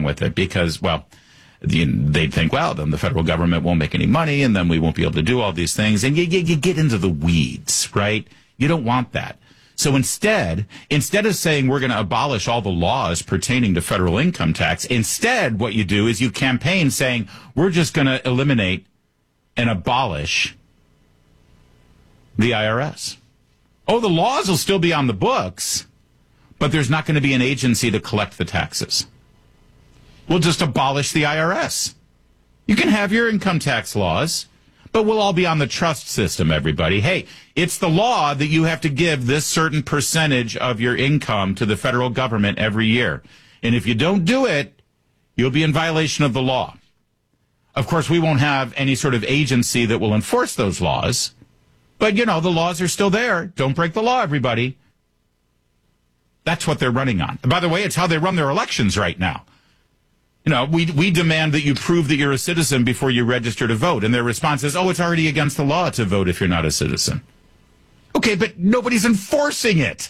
along with it because, well, they'd think, well, then the federal government won't make any money, and then we won't be able to do all these things. And you get into the weeds, right? You don't want that. So instead of saying we're going to abolish all the laws pertaining to federal income tax, instead what you do is you campaign saying we're just going to eliminate and abolish the IRS. Oh, the laws will still be on the books, but there's not going to be an agency to collect the taxes. We'll just abolish the IRS. You can have your income tax laws, but we'll all be on the trust system, everybody. Hey, it's the law that you have to give this certain percentage of your income to the federal government every year. And if you don't do it, you'll be in violation of the law. Of course, we won't have any sort of agency that will enforce those laws. But, the laws are still there. Don't break the law, everybody. That's what they're running on. And by the way, it's how they run their elections right now. We demand that you prove that you're a citizen before you register to vote. And their response is, it's already against the law to vote if you're not a citizen. Okay, but nobody's enforcing it.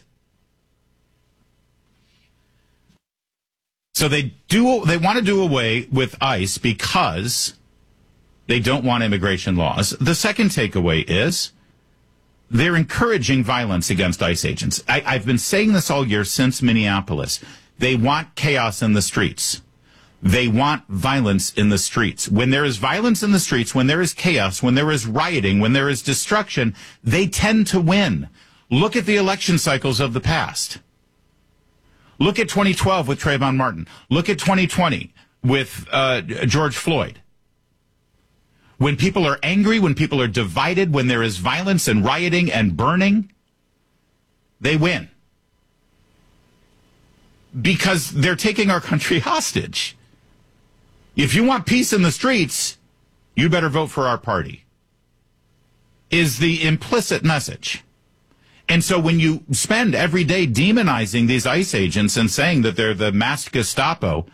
So they want to do away with ICE because they don't want immigration laws. The second takeaway is they're encouraging violence against ICE agents. I've been saying this all year since Minneapolis. They want chaos in the streets. They want violence in the streets. When there is violence in the streets, when there is chaos, when there is rioting, when there is destruction, they tend to win. Look at the election cycles of the past. Look at 2012 with Trayvon Martin. Look at 2020 with George Floyd. When people are angry, when people are divided, when there is violence and rioting and burning, they win. Because they're taking our country hostage. If you want peace in the streets, you better vote for our party, is the implicit message. And so when you spend every day demonizing these ICE agents and saying that they're the masked Gestapo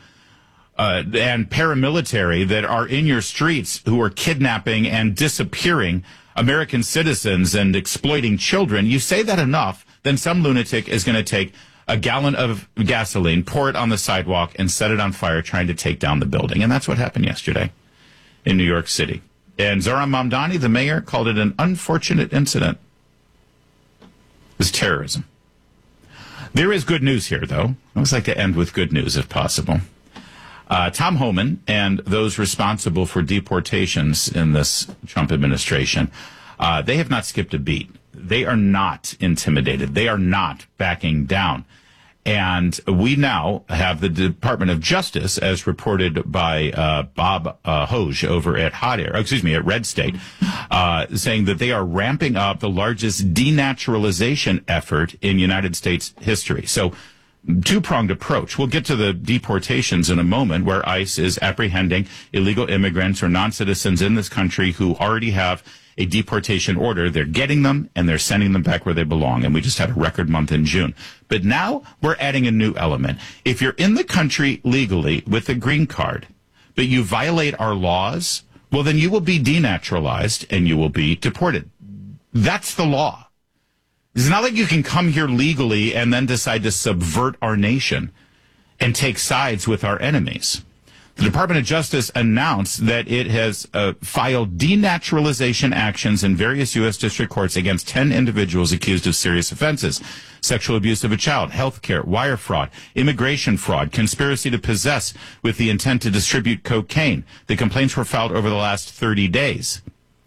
and paramilitary that are in your streets who are kidnapping and disappearing American citizens and exploiting children, you say that enough, then some lunatic is going to take a gallon of gasoline, pour it on the sidewalk, and set it on fire trying to take down the building. And that's what happened yesterday in New York City. And Zohran Mamdani, the mayor, called it an unfortunate incident. It was terrorism. There is good news here, though. I always like to end with good news, if possible. Tom Homan and those responsible for deportations in this Trump administration, they have not skipped a beat. They are not intimidated. They are not backing down. And we now have the Department of Justice, as reported by Bob Hoge over at at Red State, saying that they are ramping up the largest denaturalization effort in United States history. So, two-pronged approach. We'll get to the deportations in a moment, where ICE is apprehending illegal immigrants or non-citizens in this country who already have a deportation order. They're getting them, and they're sending them back where they belong. And we just had a record month in June. But now we're adding a new element. If you're in the country legally with a green card, but you violate our laws, well, then you will be denaturalized and you will be deported. That's the law. It's not like you can come here legally and then decide to subvert our nation and take sides with our enemies. The Department of Justice announced that it has filed denaturalization actions in various U.S. district courts against 10 individuals accused of serious offenses: sexual abuse of a child, health care, wire fraud, immigration fraud, conspiracy to possess with the intent to distribute cocaine. The complaints were filed over the last 30 days.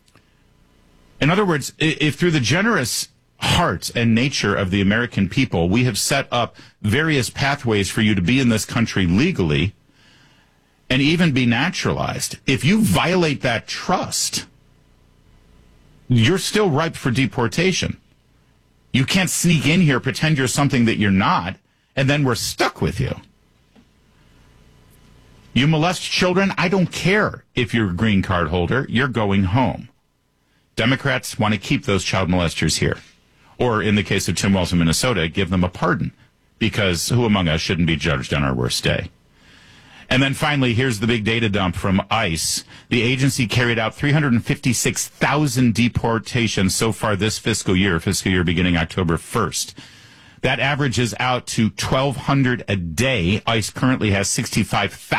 In other words, if through the generous heart and nature of the American people, we have set up various pathways for you to be in this country legally and even be naturalized, if you violate that trust, you're still ripe for deportation. You can't sneak in here, pretend you're something that you're not, and then we're stuck with you. You molest children, I don't care if you're a green card holder, you're going home. Democrats want to keep those child molesters here. Or in the case of Tim Wells in Minnesota, give them a pardon, because who among us shouldn't be judged on our worst day? And then finally, here's the big data dump from ICE. The agency carried out 356,000 deportations so far this fiscal year beginning October 1st. That averages out to 1,200 a day. ICE currently has 65,000